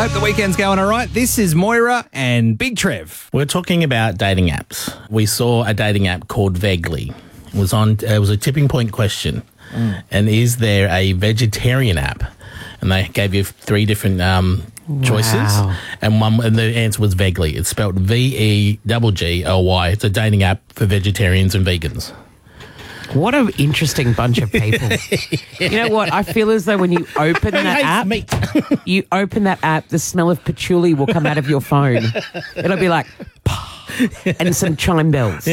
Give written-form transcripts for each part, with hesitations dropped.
Hope the weekend's going all right. This is Moira and Big Trev. We're talking about dating apps. We saw a dating app called Vegly. It was a tipping point question. And is there a vegetarian app? And they gave you 3 different choices. And the answer was Vegly. It's spelled Vegly. It's a dating app for vegetarians and vegans. What an interesting bunch of people. You know what? I feel as though when you open that app, you open that app, the smell of patchouli will come out of your phone. It'll be like, and some chime bells.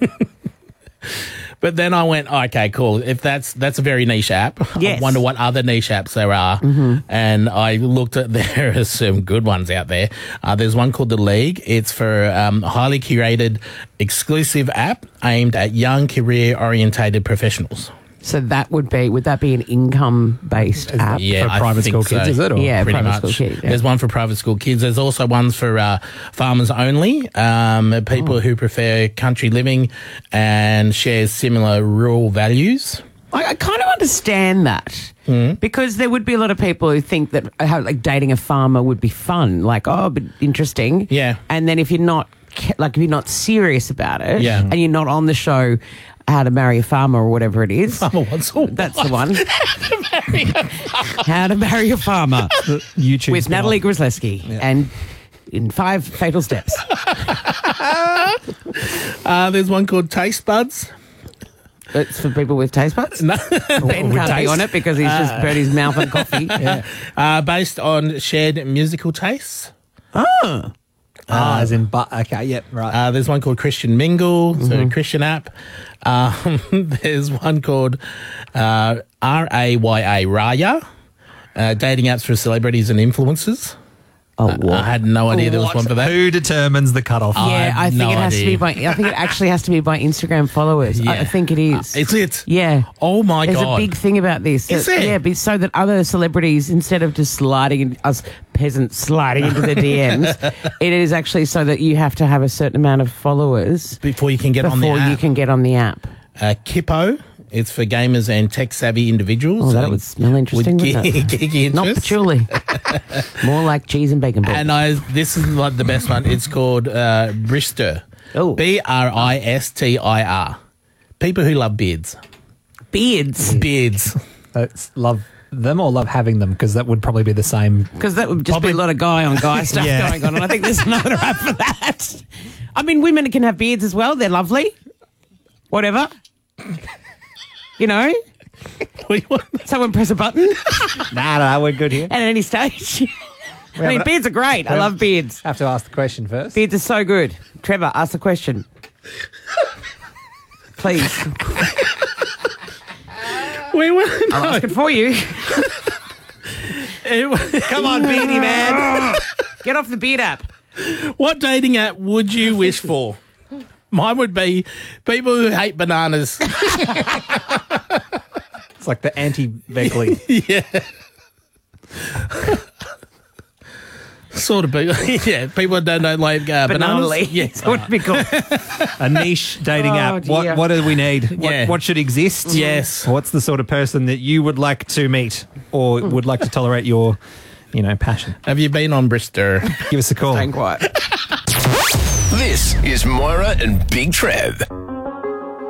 But then I went, okay, cool. If that's a very niche app, yes. I wonder what other niche apps there are. Mm-hmm. And I looked at, there are some good ones out there. There's one called The League. It's for a highly curated, exclusive app aimed at young, career-orientated professionals. So would that be an income-based app? Yeah, for private school kids, is it? Or? Yeah, pretty private much. school kids. Yeah. There's one for private school kids. There's also ones for farmers only, people who prefer country living and share similar rural values. I kind of understand that because there would be a lot of people who think that like dating a farmer would be fun, like but interesting. Yeah. And then if you're not serious about it, and you're not on the show How to Marry a Farmer or whatever it is. Farmer wants all That's the one. How to Marry a Farmer. YouTube with Natalie Grzelewski and in 5 fatal steps. There's one called Taste Buds. It's for people with taste buds? No. Ben can't be on it because he's just burnt his mouth on coffee. Based on shared musical tastes. As in, okay, yep, right. There's one called Christian Mingle, so a Christian app. There's one called Raya, Raya, dating apps for celebrities and influencers. Oh, what? I had no idea there was one for that. Who determines the cutoff? Yeah, I think it has to be by. I think it actually has to be by Instagram followers. Yeah. I think it is. Is it? Yeah. Oh my There's God. a big thing about this. Is it? Yeah, so that other celebrities, instead of just us peasants sliding into the DMs, it is actually so that you have to have a certain amount of followers Before you can get on the app. before you can get on the app. Kippo. It's for gamers and tech-savvy individuals. Oh, that would smell interesting, wouldn't it? Geeky Not interests. patchouli. More like cheese and bacon balls. And this is like the best one. It's called Bristir. Oh. Bristir. People who love beards. Beards. Beards. That's love them or love having them, because that would probably be the same. Because that would just be a lot of guy on guy stuff going on. And I think there's another app for that. I mean, women can have beards as well. They're lovely. Whatever. You know? Someone press a button Nah, we're good here. at any stage. I mean, beards are great. I love beards. Have to ask the question first. Beards are so good. Trevor, ask the question. Please. I'll ask it for you. Come on, beardy man. Get off the beard app. What dating app would you wish for? Mine would be people who hate bananas. It's like the anti-Beckley. Yeah. Sort of people. Yeah, people that don't like Banana bananas. leaf. Yes. That would be cool. A niche dating app. dear. What do we need? Yeah. What should exist? Yes. What's the sort of person that you would like to meet or would like to tolerate your, passion? Have you been on Bristir? Give us a call. Staying quiet. This is Moira and Big Trev.